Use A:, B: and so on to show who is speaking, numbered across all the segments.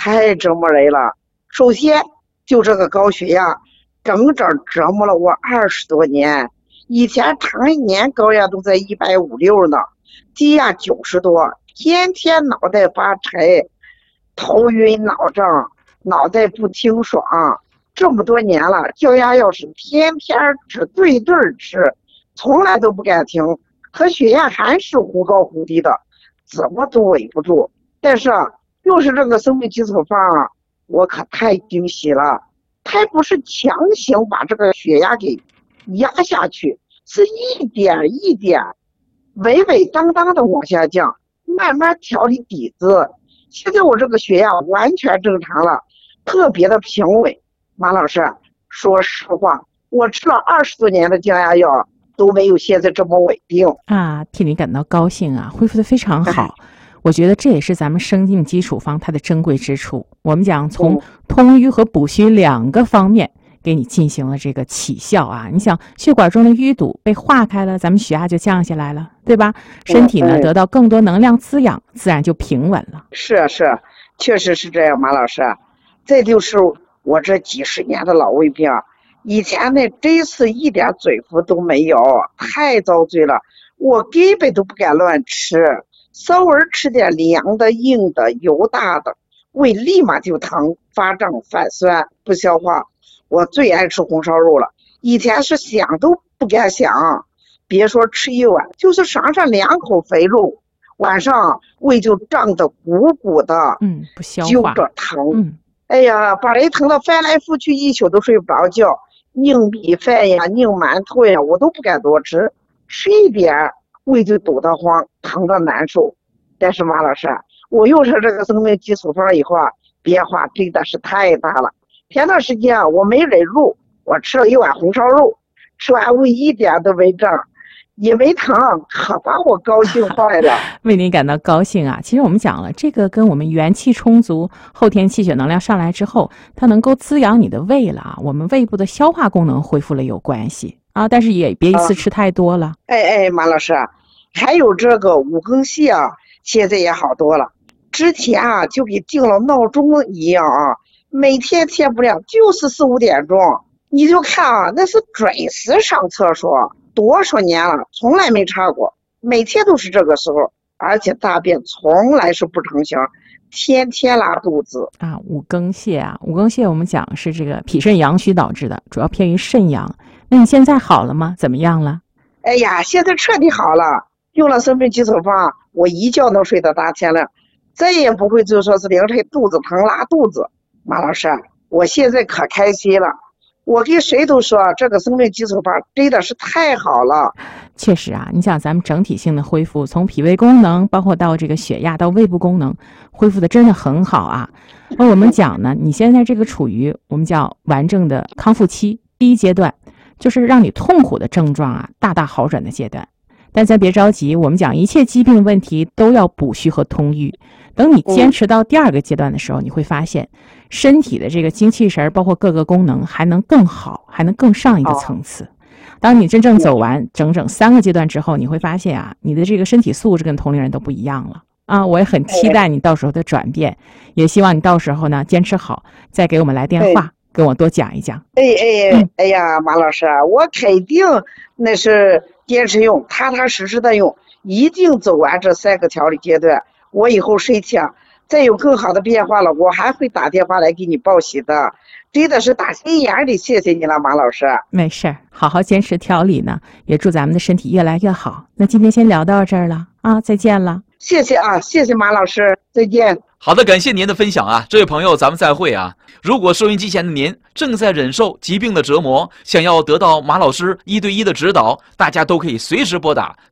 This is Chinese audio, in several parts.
A: 太折磨人了。首先就这个高血压，整整折磨了我20多年。以前常年高压都在150、160呢，低压90多，天天脑袋发沉，头晕脑胀，脑袋不清爽。这么多年了，降压药是天天吃，对对吃，从来都不敢停。可血压还是忽高忽低的，怎么都稳不住。但是又是这个生命基础方我可太惊喜了。它不是强行把这个血压给压下去，是一点一点稳稳当当的往下降，慢慢调理底子。现在我这个血压完全正常了，特别的平稳。马老师，说实话，我吃了20多年的降压药都没有现在这么稳定
B: 啊！替你感到高兴啊，恢复得非常好。我觉得这也是咱们生命基础方它的珍贵之处。我们讲从通淤和补虚2个方面给你进行了这个起效啊。你想血管中的淤堵被化开了，咱们血压就降下来了，对吧？身体呢得到更多能量滋养，自然就平稳了。
A: 是，确实是这样，马老师。这就是我这几十年的老胃病，以前呢这次一点嘴福都没有，太遭罪了。我根本都不敢乱吃，稍微吃点凉的、硬的、油大的，胃立马就疼、发胀、反酸、不消化。我最爱吃红烧肉了，以前是想都不敢想，别说吃一碗，就是赏上2口肥肉，晚上胃就胀得鼓鼓的，
B: 不消化，
A: 揪着疼。哎呀，把人疼得翻来覆去，一宿都睡不着觉。拧米饭呀，拧馒头呀，我都不敢多吃，吃一点胃就堵得慌，疼得难受。但是马老师，我用上这个生命基础方以后变化真的是太大了。前段时间我没忍住，我吃了一碗红烧肉，吃完胃一点都没胀，也没疼，可把我高兴坏了。
B: 为你感到高兴啊！其实我们讲了，这个跟我们元气充足，后天气血能量上来之后，它能够滋养你的胃了啊，我们胃部的消化功能恢复了有关系啊，但是也别一次吃太多了。
A: 马老师，还有这个五更泻现在也好多了。之前就给定了闹钟一样每天天不亮就是4、5点钟，你就看那是准时上厕所。多少年了，从来没差过，每天都是这个时候，而且大便从来是不成形，天天拉肚子
B: 五更泻五更泻我们讲是这个脾肾阳虚导致的，主要偏于肾阳。那你现在好了吗？怎么样了？
A: 哎呀，现在彻底好了，用了生命基础方，我一觉能睡到大天亮，再也不会就说是凌晨肚子疼拉肚子。马老师，我现在可开心了。我跟谁都说这个生命基础方真的是太好了。
B: 确实你想咱们整体性的恢复，从脾胃功能包括到这个血压到胃部功能恢复的真的很好而我们讲呢，你现在这个处于我们叫完整的康复期第一阶段，就是让你痛苦的症状大大好转的阶段。但咱别着急，我们讲一切疾病问题都要补虚和通瘀。等你坚持到第2个阶段的时候，你会发现身体的这个精气神包括各个功能还能更好，还能更上一个层次。当你真正走完整整3个阶段之后，你会发现你的这个身体素质跟同龄人都不一样了我也很期待你到时候的转变，也希望你到时候呢坚持好，再给我们来电话跟我多讲一讲。
A: 哎呀，马老师，我肯定那是坚持用，踏踏实实的用，一定走完这3个调理阶段。我以后身体再有更好的变化了，我还会打电话来给你报喜的。真的是打心眼里谢谢你了，马老师。
B: 没事，好好坚持调理呢，也祝咱们的身体越来越好。那今天先聊到这儿了再见了。
A: 谢谢谢谢马老师，再见。
C: 好的，感谢您的分享这位朋友，咱们再会如果收音机前的您正在忍受疾病的折磨，想要得到马老师1对1的指导，大家都可以随时拨打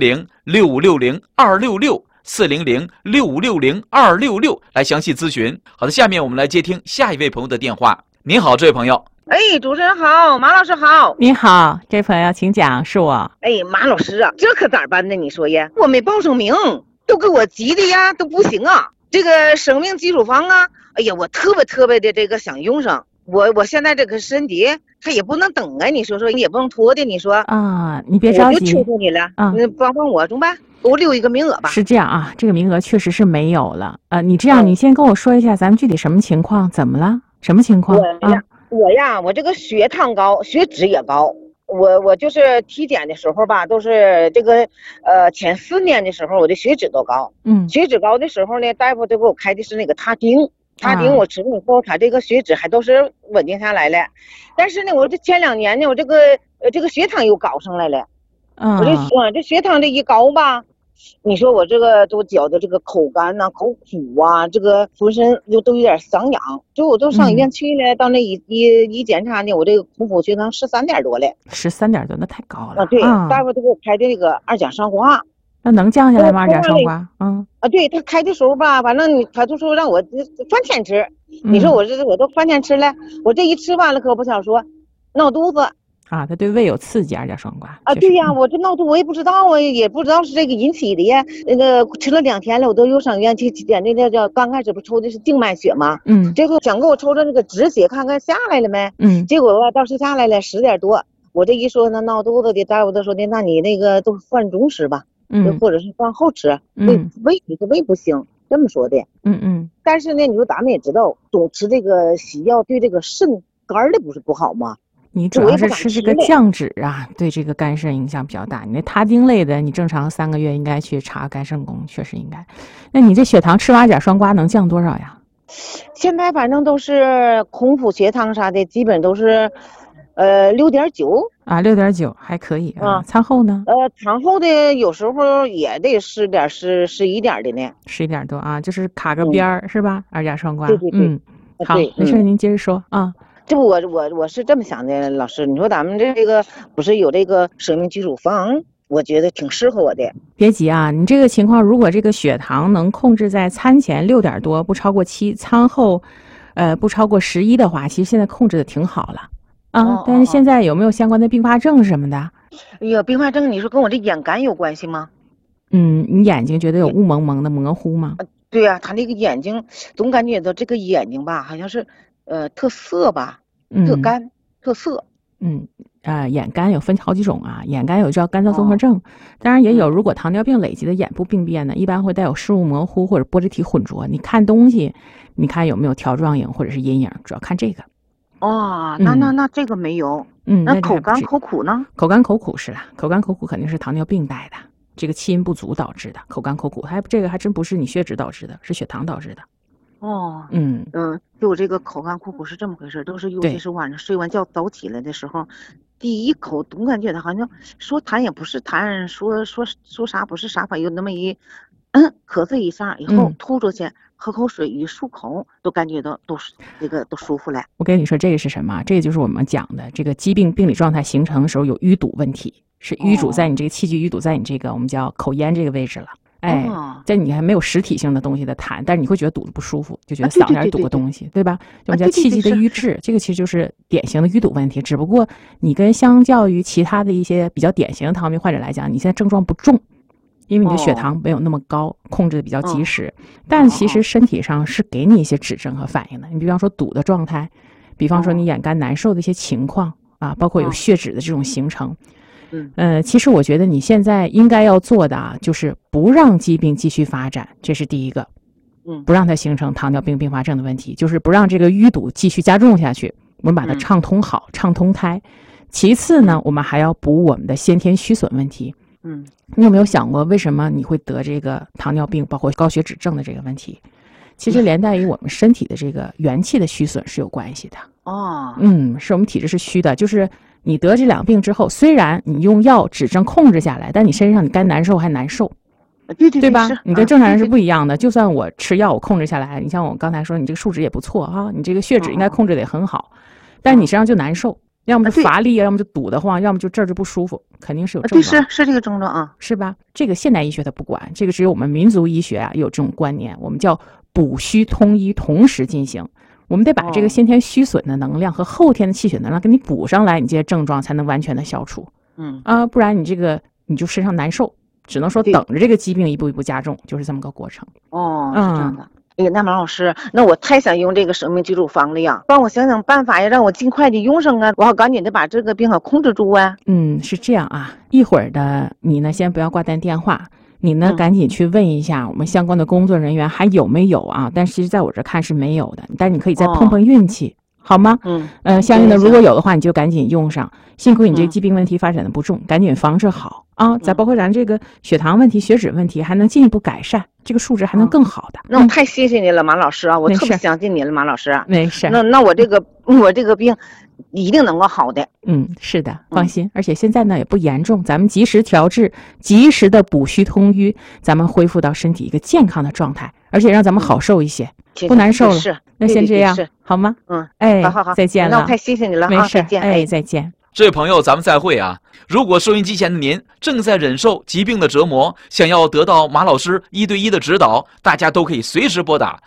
C: 400-6560-266，400-6560-266来详细咨询。好的，下面我们来接听下一位朋友的电话。您好，这位朋友。
D: 主持人好，马老师好。
B: 你好，这位朋友请讲，是我。
D: 马老师这可咋办呢？你说呀，我没报上名，都给我急的都不行这个生命基础方我特别的这个想用上。我现在这个身体它也不能等你说也不能拖的，你说
B: 你别着急，
D: 我就求求你了你帮帮我中吧。 给我留一个名额吧。
B: 是这样啊，这个名额确实是没有了。你这样，你先跟我说一下咱们具体什么情况，怎么了？什么情况啊？
D: 我这个血糖高，血脂也高。我就是体检的时候吧，都是这个前4年的时候，我的血脂都高。血脂高的时候呢，大夫都给我开的是那个他汀。我吃了以后，他这个血脂还都是稳定下来了。但是呢，我这前2年呢，我这个血糖又高上来了。我这血糖这一高吧，你说我这个都觉得这个口干呐、口苦啊，这个浑身都有点痒痒。就我都上医院去了，到那一检查呢，我这个空腹血糖13点多了。
B: 13点多，那太高了。
D: 对，大夫都给我开的那个二甲双胍。
B: 那能降下来吗？二甲双胍？
D: 对，他开的时候吧，反正他就说让我饭前吃。你说我都饭前吃了，我这一吃完了可不想说，闹肚子。
B: 他对胃有刺激，二甲双胍。
D: 对呀，我这闹肚我也不知道啊，也不知道是这个引起的呀。那个吃了2天了，我都又上医院去检那个叫刚开始不抽的是静脉血吗？结果想给我抽着那个止血，看看下来了没？结果吧倒是下来了10点多。我这一说那闹肚子的，大夫都说的，那你那个都饭中吃吧，或者是饭后吃，胃不行，这么说的。但是呢，你说咱们也知道，总吃这个西药对这个肾肝的不是不好吗？
B: 你主要是吃这个降脂啊，对这个肝肾影响比较大。你那他汀类的，你正常3个月应该去查肝肾功，确实应该。那你这血糖吃二甲双胍能降多少呀？
D: 现在反正都是空腹血糖啥的，基本都是6.9
B: 啊，6.9还可以啊。餐后呢？
D: 餐后的有时候也得11点的呢。
B: 11点多啊，就是卡个边儿是吧？二甲双胍。
D: 对。
B: 好，没事，您接着说啊。
D: 这不我是这么想的，老师，你说咱们这个不是有这个生命基础方，我觉得挺适合我的。
B: 别急啊，你这个情况，如果这个血糖能控制在餐前6点多，不超过7，餐后，不超过11的话，其实现在控制的挺好了啊。但是现在有没有相关的并发症什么的？
D: 哎呀，并发症，你说跟我这眼干有关系吗？
B: 你眼睛觉得有雾蒙蒙的模糊吗？
D: 对呀，他那个眼睛总感觉到这个眼睛吧，好像是特涩吧，特干特涩。
B: 眼干有分好几种啊，眼干有叫干燥综合症，当然也有如果糖尿病累积的眼部病变呢，一般会带有视物模糊或者玻璃体混浊。你看东西，你看有没有条状影或者是阴影，主要看这个。
D: 那这个没有。那口干口苦呢？
B: 口干口苦是啦，口干口苦肯定是糖尿病带的，这个气阴不足导致的口干口苦，这个还真不是你血脂导致的，是血糖导致的。
D: 就这个口干口苦是这么回事，都是尤其是晚上睡完觉早起来的时候，第一口总感觉他好像说痰也不是痰，说啥不是啥，反正有那么一咳嗽一下以后吐出去，喝口水一漱口，都感觉到都舒服了。
B: 我跟你说这个是什么？这个就是我们讲的这个疾病病理状态形成的时候有淤堵问题，是淤阻在你这个气机淤堵在你这个我们叫口咽这个位置了。在你还没有实体性的东西的痰，但是你会觉得堵得不舒服，就觉得嗓子眼堵个东西，对吧？我们叫气机的瘀滞，这个其实就是典型的淤堵问题。只不过你跟相较于其他的一些比较典型的糖尿病患者来讲，你现在症状不重，因为你的血糖没有那么高，控制的比较及时。但其实身体上是给你一些指征和反应的。你比方说堵的状态，比方说你眼干难受的一些情况啊，包括有血脂的这种形成。其实我觉得你现在应该要做的啊，就是不让疾病继续发展，这是第一个。不让它形成糖尿病并发症的问题，就是不让这个淤堵继续加重下去，我们把它畅通好，畅通开。其次呢，我们还要补我们的先天虚损问题。你有没有想过为什么你会得这个糖尿病，包括高血脂症的这个问题？其实连带于我们身体的这个元气的虚损是有关系的。是我们体质是虚的，就是你得这2病之后，虽然你用药指征控制下来，但你身上你该难受还难受，对吧？你跟正常人是不一样的。就算我吃药我控制下来，你像我刚才说你这个数值也不错啊，你这个血脂应该控制得很好，但你身上就难受，要么就乏力，要么就堵得慌，要么就这儿就不舒服，肯定是有症状。
D: 是这个症状啊，
B: 是吧？这个现代医学它不管，这个只有我们民族医学啊有这种观念，我们叫补虚通医同时进行。我们得把这个先天虚损的能量和后天的气血能量给你补上来，你这些症状才能完全的消除。不然你就身上难受，只能说等着这个疾病一步一步加重，就是这么个过程。
D: 是这样的。哎呀，那马老师，那我太想用这个生命基础方了呀，帮我想想办法呀，让我尽快的用上啊，我好赶紧的把这个病好控制住啊。
B: 是这样啊，一会儿的你呢，先不要挂断电话。 你呢赶紧去问一下我们相关的工作人员还有没有啊？但其实在我这看是没有的，但是你可以再碰碰运气。好吗？相应的，如果有的话，你就赶紧用上。幸亏你这疾病问题发展的不重，赶紧防治好啊！再包括咱这个血糖问题、血脂问题，还能进一步改善，这个数值还能更好的。
D: 那我太谢谢你了，马老师啊！我特别相信你了，马老师。
B: 没事。
D: 那我这个病一定能够好的。
B: 是的，放心。而且现在呢也不严重，咱们及时调治，及时的补虚通瘀，咱们恢复到身体一个健康的状态，而且让咱们好受一些，不难受了。那先这样，好吗？
D: 好，
B: 再见了。
D: 那我太谢谢你了，
B: 没事，
D: 再见。
B: 再见。
C: 这位朋友，咱们再会啊！如果收音机前的您正在忍受疾病的折磨，想要得到马老师1对1的指导，大家都可以随时拨打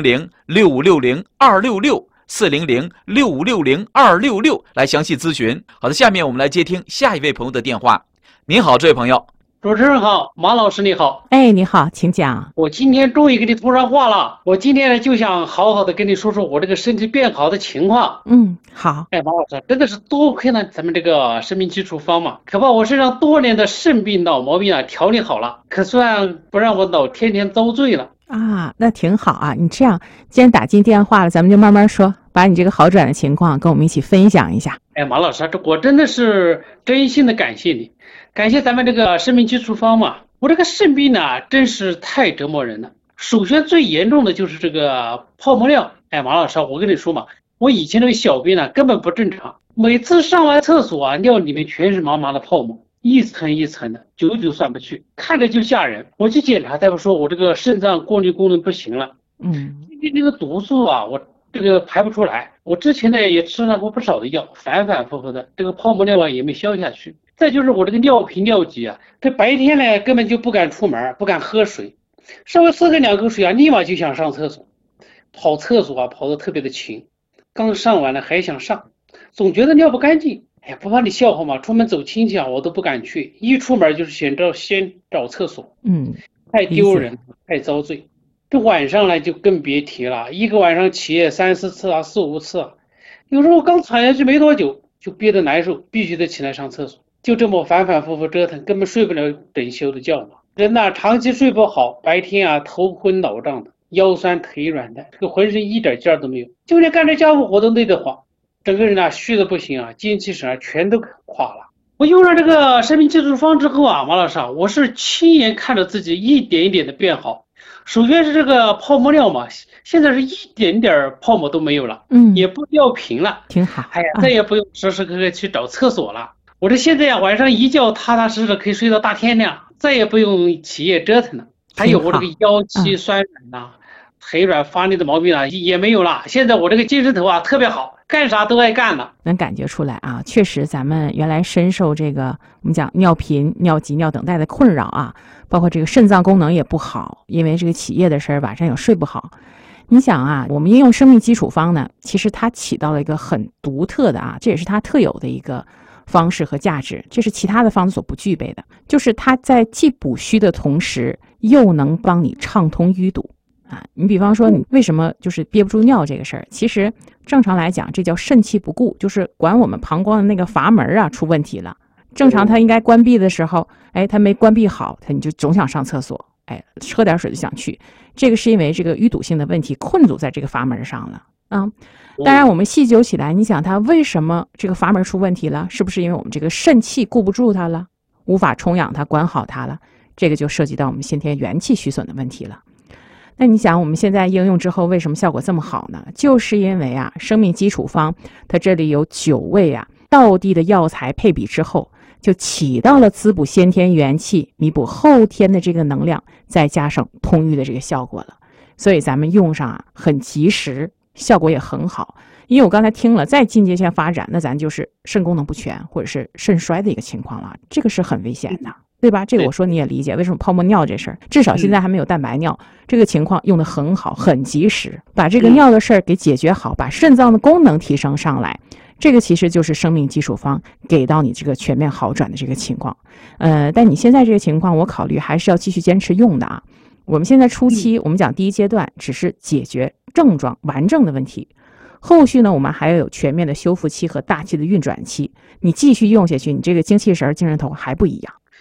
C: 400-6560-266，400-6560-266来详细咨询。好的，下面我们来接听下一位朋友的电话。您好，这位朋友。
E: 主持人好，马老师你好。
B: 你好，请讲。
E: 我今天终于给你通上话了。我今天呢就想好好的跟你说说我这个身体变好的情况。
B: 好。
E: 马老师真的是多亏了咱们这个生命基础方嘛，可把我身上多年的肾病脑毛病啊调理好了，可算不让我脑天天遭罪了
B: 啊。那挺好啊。你这样，既然打进电话了，咱们就慢慢说，把你这个好转的情况跟我们一起分享一下。
E: 马老师，我真的是真心的感谢你。感谢咱们这个生命基础方嘛，我这个肾病呢真是太折磨人了。首先最严重的就是这个泡沫尿。马老师，我跟你说嘛，我以前这个小便呢根本不正常，每次上完厕所啊，尿里面全是麻麻的泡沫，一层一层的，久久散不去，看着就吓人。我去检查，大夫说我这个肾脏过滤功能不行了。这个毒素啊，我这个排不出来。我之前呢也吃了过不少的药，反反复复的，这个泡沫尿啊也没消下去。再就是我这个尿频尿急啊，这白天呢根本就不敢出门，不敢喝水，稍微喝个2口水啊，立马就想上厕所，跑厕所啊跑得特别的勤，刚上完了还想上，总觉得尿不干净。不怕你笑话嘛，出门走亲戚啊我都不敢去，一出门就是先找厕所。太丢人，太遭罪。这晚上呢就更别提了，一个晚上起夜3、4次啊，4、5次啊，有时候刚躺下去没多久就憋得难受，必须得起来上厕所。就这么反反复复折腾，根本睡不了整宿的觉嘛。人呐，长期睡不好，白天啊头昏脑胀的，腰酸腿软的，这个浑身一点劲儿都没有，就连干这家务活都累得慌，整个人啊虚的不行啊，精气神啊全都垮了。我用上这个生命基础方之后啊，马老师啊，我是亲眼看着自己一点一点的变好。首先是这个泡沫尿嘛，现在是一点点泡沫都没有了，也不尿频了，
B: 挺好。
E: 再也不用时时刻刻去找厕所了。我这现在啊，晚上一觉踏踏实实可以睡到大天亮，再也不用起夜折腾了。还有我这个腰膝酸软呐、腿软发力的毛病啊也没有了。现在我这个精神头啊特别好，干啥都爱干了。
B: 能感觉出来啊，确实咱们原来深受这个我们讲尿频、尿急、尿等待的困扰啊，包括这个肾脏功能也不好，因为这个起夜的事儿，晚上也睡不好。你想啊，我们应用生命基础方呢，其实它起到了一个很独特的啊，这也是它特有的一个方式和价值，这是其他的方子所不具备的，就是它在既补虚的同时，又能帮你畅通淤堵啊。你比方说，你为什么就是憋不住尿这个事儿，其实正常来讲，这叫肾气不固，就是管我们膀胱的那个阀门啊出问题了。正常它应该关闭的时候，它没关闭好，你就总想上厕所，喝点水就想去。这个是因为这个淤堵性的问题困阻在这个阀门上了啊。当然我们细究起来，你想它为什么这个阀门出问题了，是不是因为我们这个肾气顾不住它了，无法充养它，管好它了？这个就涉及到我们先天元气虚损的问题了。那你想我们现在应用之后为什么效果这么好呢？就是因为啊，生命基础方它这里有9味啊道地的药材配比之后，就起到了滋补先天元气、弥补后天的这个能量，再加上通瘀的这个效果了。所以咱们用上啊很及时，效果也很好。因为我刚才听了，再进阶性发展，那咱就是肾功能不全或者是肾衰的一个情况了，这个是很危险的，对吧？这个我说你也理解，为什么泡沫尿这事儿，至少现在还没有蛋白尿，这个情况用得很好，很及时，把这个尿的事儿给解决好，把肾脏的功能提升上来。这个其实就是生命基础方给到你这个全面好转的这个情况。但你现在这个情况，我考虑还是要继续坚持用的啊。我们现在初期，我们讲第一阶段只是解决症状完整的问题，后续呢，我们还要有全面的修复期和大气的运转期。你继续用下去，你这个精气神、精神头还不一样。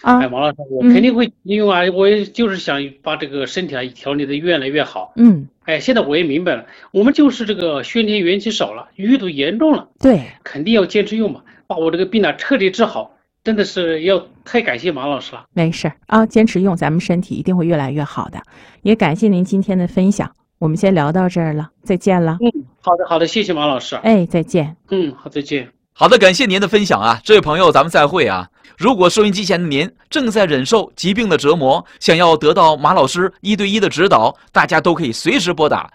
B: 啊。
E: 哎，王老师，我肯定会用啊，我也就是想把这个身体啊调理的越来越好。哎，现在我也明白了，我们就是这个先天元气少了，淤堵严重了，
B: 对，
E: 肯定要坚持用嘛，把我这个病彻底治好。真的是要太感谢马老师了。
B: 没事啊，坚持用，咱们身体一定会越来越好的。也感谢您今天的分享，我们先聊到这儿了，再见了。
E: 好的，谢谢马老师。
B: 哎，再见。
E: 好，再见。
C: 好的，感谢您的分享啊，这位朋友，咱们再会啊。如果收音机前的您正在忍受疾病的折磨，想要得到马老师1对1的指导，大家都可以随时拨打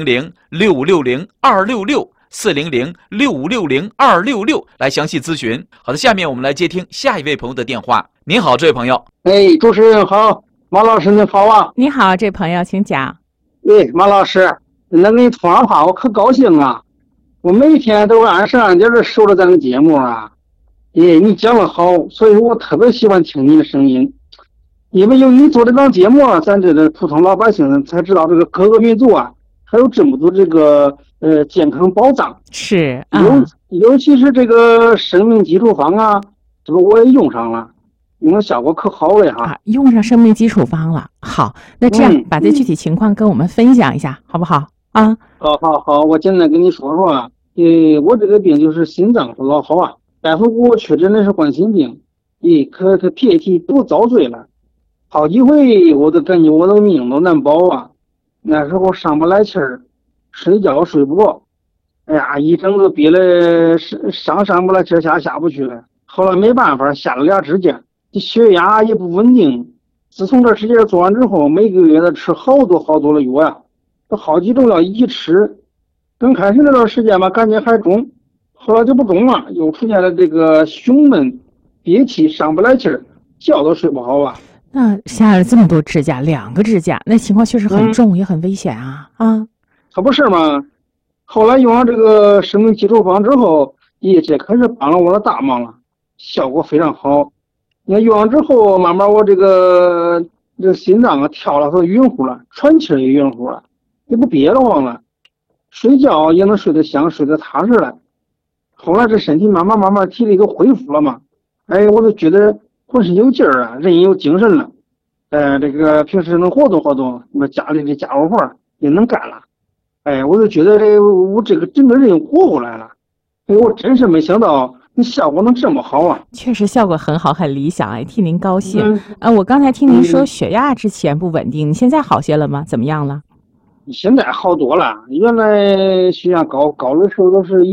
C: 400-6560-266。400-6560-266来详细咨询。好的，下面我们来接听下一位朋友的电话。您好，这位朋友。
F: 哎，主持人好，马老师您好啊。
B: 你好，这位朋友，请讲。
F: 哎，马老师，能跟你通上话，我可高兴啊！我每天都按时按点的收着咱的节目啊。哎，你讲的好，所以我特别喜欢听你的声音。因为有你做这档节目啊，咱这个普通老百姓才知道这个各个民族啊，还有这么多这个健康保障。
B: 是
F: 啊，尤其是这个生命基础方啊，这个我也用上了，用的效果可好了哈。
B: 用上生命基础方了。好，那这样把这具体情况跟我们分享一下，好不好啊？
F: 好，我简单跟你说说啊。我这个病就是心脏不老好啊，大夫给我确诊的是冠心病，可别提多遭罪了。好几回我都感觉我的命都难保啊。那时候上不来气儿，睡觉睡不着，哎呀，一整个憋了上不来气儿，下不去了。后来没办法，下了2支架，这血压也不稳定。自从这支架做完之后，每个月的吃好多的药呀，都好几种药一起吃。刚开始那段时间吧，感觉还中，后来就不中了，又出现了这个胸闷、憋气、上不来气儿，觉都睡不好啊。
B: 那下了这么多支架，2个支架，那情况确实很重，也很危险啊！
F: 可不是吗？后来用上这个生命基础方之后，这可是帮了我的大忙了，效果非常好。你看用上之后，慢慢我这个心脏啊跳了都匀乎了，喘气也匀乎了，也不憋得慌了，睡觉也能睡得香，睡得踏实了。后来这身体慢慢体力都恢复了嘛，哎，我都觉得浑身有劲儿啊，人也有精神了。这个平时能活动，那么家里的家务活也能干了。哎，我就觉得我这个整个人活过来了。哎，我真是没想到你效果能这么好啊！
B: 确实效果很好，很理想，哎，替您高兴。我刚才听您说血压之前不稳定，你现在好些了吗？怎么样了？
F: 现在好多了，原来血压高的时候都是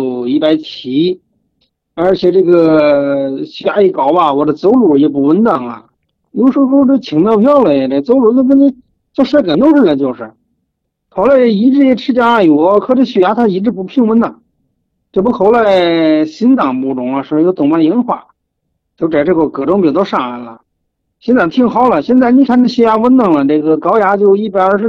F: 160、170，而且这个血压一高吧，我的走路也不稳当啊，有时候这轻飘飘的，这走路都跟那做摔跟头似的，就是。后来一直也吃降压药，可这血压它一直不平稳呐。这不后来心脏不中了，是有动脉硬化，就这个各种病都上来了。现在挺好了，现在你看这血压稳当了，这个高压就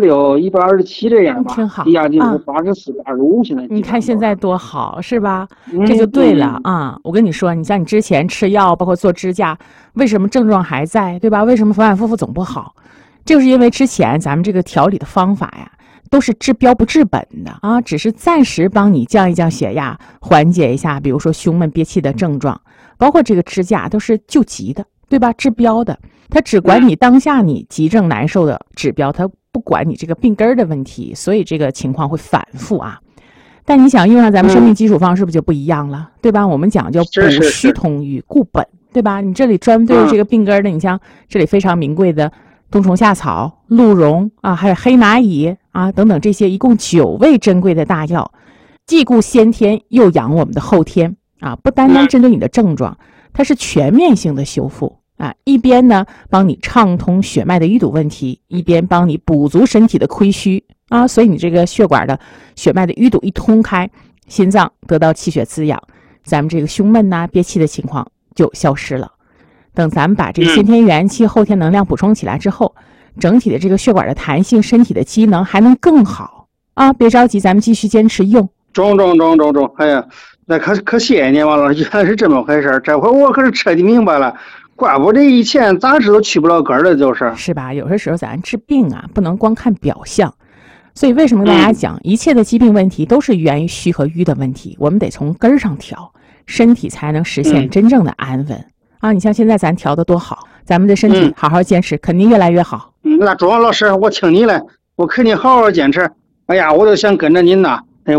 F: 126、127这样吧，
B: 挺好。
F: 低压就是84、85，现在。
B: 你看现在多好，是吧？这就对了啊！我跟你说，你像你之前吃药，包括做支架，为什么症状还在，对吧？为什么反反复复总不好？就是因为之前咱们这个调理的方法呀，都是治标不治本的啊，只是暂时帮你降一降血压，缓解一下，比如说胸闷憋气的症状，包括这个支架都是救急的，对吧？治标的。它只管你当下你急症难受的指标，它不管你这个病根的问题，所以这个情况会反复啊。但你想用上咱们生命基础方是不是就不一样了，对吧？我们讲究补虚通瘀固本，对吧？你这里专对这个病根的，你像这里非常名贵的冬虫夏草、鹿茸啊，还有黑蚂蚁啊等等这些一共9味珍贵的大药，既顾先天又养我们的后天啊，不单单针对你的症状，它是全面性的修复。一边呢帮你畅通血脉的淤堵问题，一边帮你补足身体的亏虚啊，所以你这个血管的血脉的淤堵一通开，心脏得到气血滋养，咱们这个胸闷憋气的情况就消失了。等咱们把这个先天元气、后天能量补充起来之后，整体的这个血管的弹性、身体的机能还能更好啊！别着急，咱们继续坚持用。
F: 中，哎呀，那可谢谢你王老师，原来是这么回事，这回我可是彻底明白了。怪不得以前咋治都去不了根儿了，是
B: 吧？有些时候咱治病啊，不能光看表象，所以为什么跟大家讲，一切的疾病问题都是源于虚和瘀的问题，我们得从根儿上调，身体才能实现真正的安稳啊！你像现在咱调的多好咱们的身体好好坚持，肯定越来越好。
F: 那钟老师，我听你了，我肯定好好坚持。哎呀，我都想跟着您呐，